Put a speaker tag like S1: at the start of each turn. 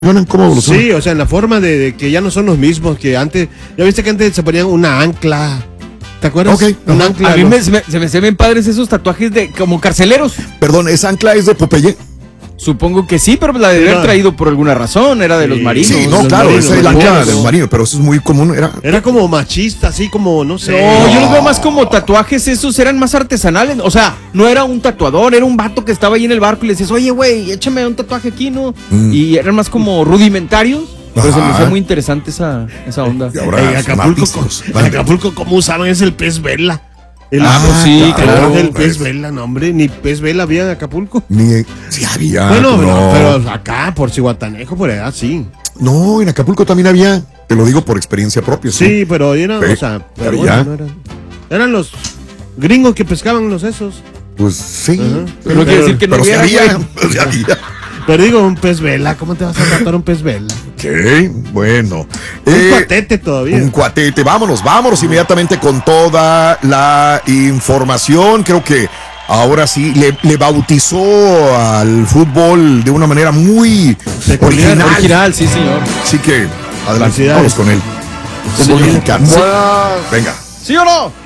S1: ¿Cómo evolucionan?
S2: Sí, o sea, en la forma de que ya no son los mismos que antes. Ya viste que antes se ponían una ancla. ¿Te acuerdas?
S1: Ok,
S2: Un
S1: ajá.
S2: ancla.
S3: A mí se me hacen bien padres esos tatuajes de como carceleros.
S1: Perdón, ¿esa ancla es de Popeye?
S3: Supongo que sí, pero la debe haber traído por alguna razón, era de los marinos.
S1: Sí, no,
S2: los
S1: claro,
S2: marinos,
S1: esa es la
S2: los
S1: ancla
S2: marinos.
S1: del marino, pero eso es muy común.
S2: Era como machista, así como, no sé.
S3: No, yo los veo más como tatuajes, esos eran más artesanales. O sea, no era un tatuador, era un vato que estaba ahí en el barco y le decías, oye, güey, échame un tatuaje aquí, ¿no? Y eran más como rudimentarios. Pero se me
S1: Ajá.
S3: hacía muy interesante esa onda.
S1: Y ahora
S2: En
S1: son
S2: Acapulco,
S1: artísticos.
S2: en Acapulco, ¿cómo usaban? Es el pez vela. El
S3: pues sí, claro.
S2: El pez vela, no, hombre, ni pez vela había en Acapulco.
S1: Ni, sí había.
S2: Bueno,
S1: no.
S2: pero acá, por Cihuatanejo, por allá, sí.
S1: No, en Acapulco también había. Te lo digo por experiencia propia.
S2: Sí, pero eran,
S1: Sí,
S2: o sea, pero
S1: pero
S2: bueno,
S1: ya.
S2: no eran los gringos que pescaban los esos.
S1: Pues sí.
S2: Ajá.
S3: Pero no quiere decir que no
S1: pero sí
S3: hubiera,
S1: había.
S3: güey.
S1: Pues sí había.
S2: Pero digo, un pez vela, ¿cómo te vas a tratar un pez vela?
S1: Ok, bueno.
S2: Un cuatete todavía.
S1: Un cuatete. Vámonos inmediatamente con toda la información. Creo que ahora sí le bautizó al fútbol de una manera muy
S2: Peculiar.
S3: Original, sí, señor.
S1: Así que adelante,
S2: Felicidades.
S1: vamos con él. Fútbol
S3: Señor.
S1: mexicano. Venga.
S3: ¿Sí o no?